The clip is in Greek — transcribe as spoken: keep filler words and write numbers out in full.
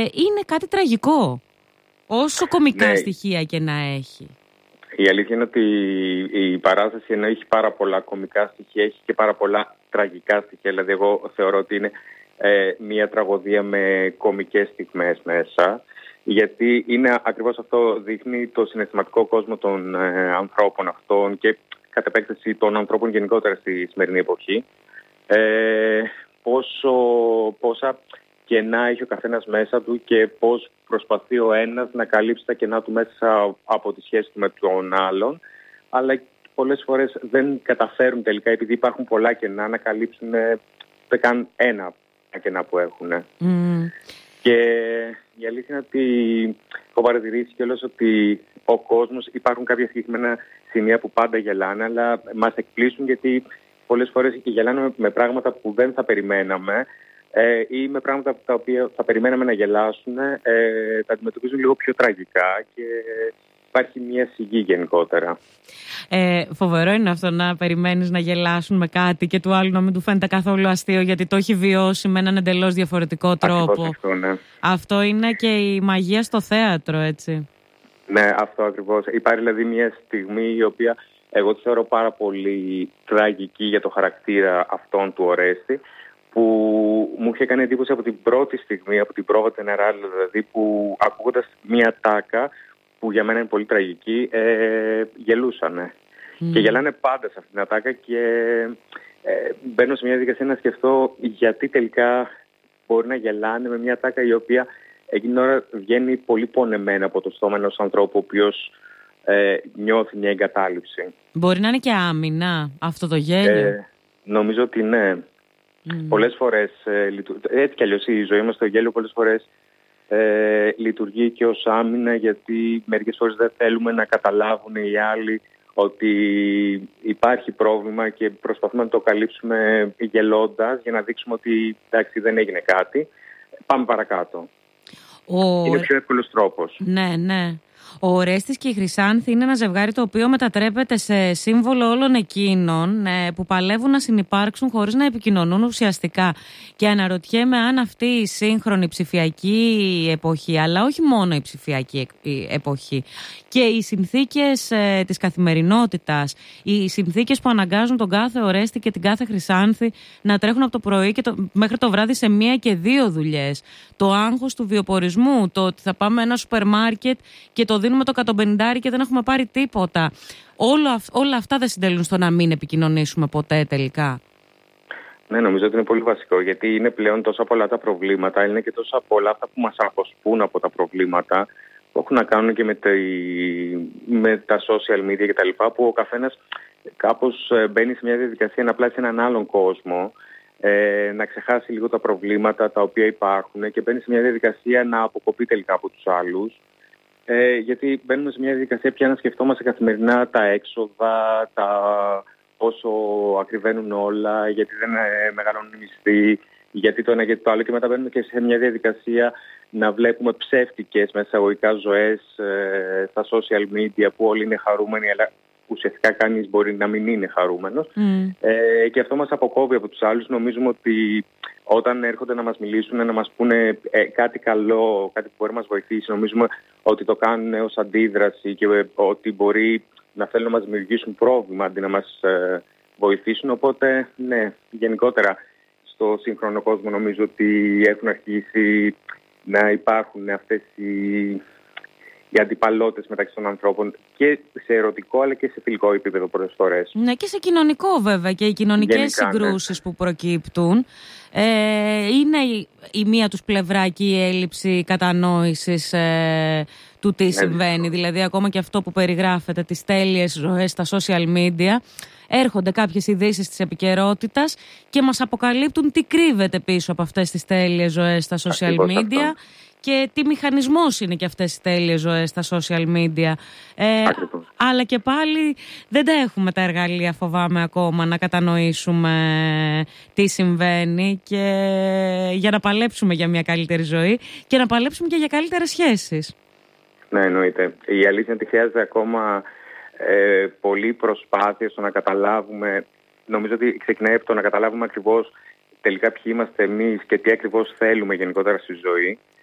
είναι κάτι τραγικό, όσο κωμικά ναι. στοιχεία και να έχει. Η αλήθεια είναι ότι η παράσταση ενώ έχει πάρα πολλά κωμικά στοιχεία, έχει και πάρα πολλά τραγικά στοιχεία. Δηλαδή εγώ θεωρώ ότι είναι ε, μια τραγωδία με κωμικές στιγμές μέσα. Γιατί είναι ακριβώς αυτό, δείχνει το συναισθηματικό κόσμο των ε, ανθρώπων αυτών και κατ' επέκταση των ανθρώπων γενικότερα στη σημερινή εποχή. Ε, πόσο, πόσα κενά έχει ο καθένας μέσα του και πώς προσπαθεί ο ένας να καλύψει τα κενά του μέσα από τη σχέση του με τον άλλον, αλλά πολλές φορές δεν καταφέρουν τελικά, επειδή υπάρχουν πολλά κενά, να καλύψουν δεν καν ένα κενά που έχουν. Mm. Και η αλήθεια είναι ότι έχω παρατηρήσει κιόλας ότι ο κόσμος, υπάρχουν κάποια συγκεκριμένα σημεία που πάντα γελάνε, αλλά μας εκπλήσουν γιατί πολλές φορές γελάνε με πράγματα που δεν θα περιμέναμε ε, ή με πράγματα τα οποία θα περιμέναμε να γελάσουν, ε, τα αντιμετωπίζουν λίγο πιο τραγικά και υπάρχει μια σιγή γενικότερα. Ε, φοβερό είναι αυτό να περιμένεις να γελάσουν με κάτι και του άλλου να μην του φαίνεται καθόλου αστείο γιατί το έχει βιώσει με έναν εντελώς διαφορετικό τρόπο. Αυτό, ναι. Αυτό είναι και η μαγεία στο θέατρο, έτσι. Ναι, αυτό ακριβώς. Υπάρχει δηλαδή μια στιγμή η οποία εγώ τη θεωρώ πάρα πολύ τραγική για το χαρακτήρα αυτόν του Ορέστη, που μου είχε κάνει εντύπωση από την πρώτη στιγμή, από την πρόβα Τενεράλ, δηλαδή, που ακούγοντας μια τάκα που για μένα είναι πολύ τραγική, ε, γελούσανε. Mm. Και γελάνε πάντα σε αυτήν την ατάκα και ε, μπαίνω σε μια διαδικασία να σκεφτώ γιατί τελικά μπορεί να γελάνε με μια ατάκα η οποία εκείνη την ώρα βγαίνει πολύ πονεμένα από το στόμα ενός ανθρώπου ο οποίος ε, νιώθει μια εγκατάλειψη. Μπορεί να είναι και άμυνα αυτό το γέλιο. Ε, νομίζω ότι ναι. Mm. Πολλές φορές, ε, έτσι κι αλλιώς η ζωή μας το γέλιο πολλές φορές Ε, λειτουργεί και ως άμυνα, γιατί μερικές φορές δεν θέλουμε να καταλάβουν οι άλλοι ότι υπάρχει πρόβλημα και προσπαθούμε να το καλύψουμε γελώντας για να δείξουμε ότι εντάξει δεν έγινε κάτι, πάμε παρακάτω. Ο... Είναι πιο εύκολος τρόπος. Ναι, ναι. Ο Ορέστης και η Χρυσάνθη είναι ένα ζευγάρι το οποίο μετατρέπεται σε σύμβολο όλων εκείνων που παλεύουν να συνυπάρξουν χωρίς να επικοινωνούν ουσιαστικά. Και αναρωτιέμαι αν αυτή η σύγχρονη ψηφιακή εποχή, αλλά όχι μόνο η ψηφιακή εποχή, και οι συνθήκες ε, της καθημερινότητας, οι συνθήκες που αναγκάζουν τον κάθε Ορέστη και την κάθε Χρυσάνθη να τρέχουν από το πρωί και το, μέχρι το βράδυ σε μία και δύο δουλειές. Το άγχος του βιοπορισμού, το ότι θα πάμε ένα σούπερ μάρκετ και το δίνουμε το εκατομπενήντα και δεν έχουμε πάρει τίποτα. Όλα, όλα αυτά δεν συντελούν στο να μην επικοινωνήσουμε ποτέ τελικά. Ναι, νομίζω ότι είναι πολύ βασικό, γιατί είναι πλέον τόσα πολλά τα προβλήματα, είναι και τόσα πολλά αυτά που μας αποσπούν από τα προβλήματα, που έχουν να κάνουν και με, τη, με τα social media κτλ. Που ο καθένας κάπως μπαίνει σε μια διαδικασία να πλάσει έναν άλλον κόσμο, ε, να ξεχάσει λίγο τα προβλήματα τα οποία υπάρχουν και μπαίνει σε μια διαδικασία να αποκοπεί τελικά από τους άλλους. Ε, γιατί μπαίνουμε σε μια διαδικασία πια να σκεφτόμαστε καθημερινά τα έξοδα, τα πόσο ακριβένουν όλα, γιατί δεν ε, μεγαλώνουν οι μισθοί, γιατί το ένα γιατί το άλλο, και μετά μπαίνουμε και σε μια διαδικασία να βλέπουμε ψεύτικες μέσα αγωγικά ζωές ε, στα social media που όλοι είναι χαρούμενοι, αλλά ουσιαστικά κανείς μπορεί να μην είναι χαρούμενος. Mm. Ε, και αυτό μας αποκόβει από τους άλλους. Νομίζουμε ότι όταν έρχονται να μας μιλήσουν, να μας πούνε ε, κάτι καλό, κάτι που μπορεί να μας βοηθήσει, νομίζουμε ότι το κάνουν ως αντίδραση και ε, ότι μπορεί να θέλουν να μας δημιουργήσουν πρόβλημα αντί να μας ε, βοηθήσουν. Οπότε, ναι, γενικότερα στο σύγχρονο κόσμο νομίζω ότι έχουν αρχίσει να υπάρχουν αυτές οι, οι αντιπαλότητες μεταξύ των ανθρώπων και σε ερωτικό αλλά και σε φιλικό επίπεδο πολλές φορές. Ναι, και σε κοινωνικό βέβαια, και οι κοινωνικές Γενικά, συγκρούσεις, ναι, που προκύπτουν. Ε, είναι η, η μία τους πλευρά και η έλλειψη κατανόησης ε, του τι ναι, συμβαίνει. Δηλαδή ακόμα και αυτό που περιγράφεται, τις τέλειες ζωές στα social media, έρχονται κάποιες ειδήσεις της επικαιρότητας και μας αποκαλύπτουν τι κρύβεται πίσω από αυτές τις τέλειες ζωές στα social Ακριβώς media αυτό. Και τι μηχανισμός είναι και αυτές οι τέλειες ζωές στα social media. Ε, αλλά και πάλι δεν τα έχουμε τα εργαλεία, φοβάμαι, ακόμα να κατανοήσουμε τι συμβαίνει και για να παλέψουμε για μια καλύτερη ζωή και να παλέψουμε και για καλύτερες σχέσεις. Ναι, εννοείται. Η αλήθεια είναι ότι χρειάζεται ακόμα ε, πολλή προσπάθεια στο να καταλάβουμε. Νομίζω ότι ξεκινάει από το να καταλάβουμε ακριβώς τελικά ποιοι είμαστε εμείς και τι ακριβώς θέλουμε γενικότερα στη ζωή.